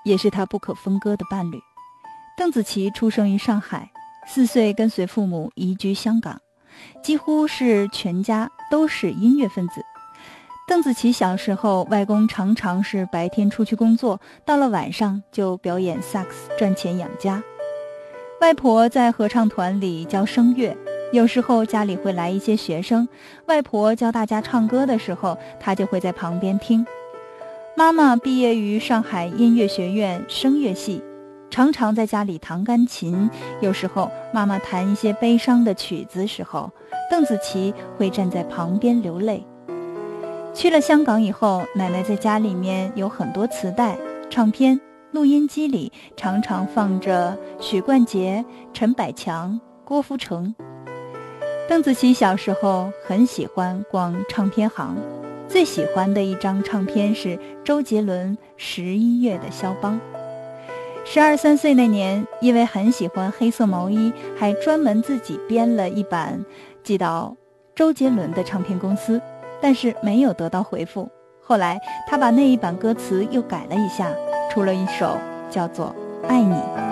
也是他不可分割的伴侣。邓紫棋出生于上海，4岁跟随父母移居香港，几乎是全家都是音乐分子。邓紫棋小时候，外公常常是白天出去工作，到了晚上就表演萨克斯赚钱养家。外婆在合唱团里教声乐，有时候家里会来一些学生，外婆教大家唱歌的时候，她就会在旁边听。妈妈毕业于上海音乐学院声乐系，常常在家里弹钢琴，有时候妈妈弹一些悲伤的曲子时候，邓紫棋会站在旁边流泪。去了香港以后，奶奶在家里面有很多磁带、唱片，录音机里常常放着许冠杰、陈百强、郭富城。邓紫棋小时候很喜欢逛唱片行，最喜欢的一张唱片是周杰伦11月的肖邦。12、13岁那年，因为很喜欢黑色毛衣，还专门自己编了一版寄到周杰伦的唱片公司，但是没有得到回复。后来他把那一版歌词又改了一下，出了一首叫做《爱你》。